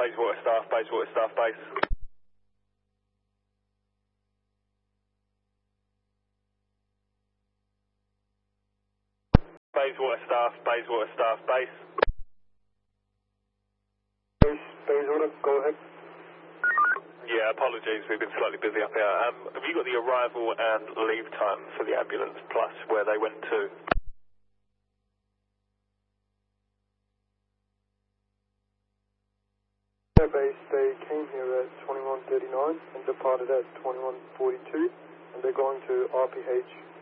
Bayswater staff, Bayswater staff, base. Bayswater staff, base. Bayswater, go ahead. Yeah, apologies, we've been slightly busy up here. Have you got the arrival and leave time for the ambulance, plus where they went to? Yeah, base, they came here at 21:39 and departed at 21:42, and they're going to RPH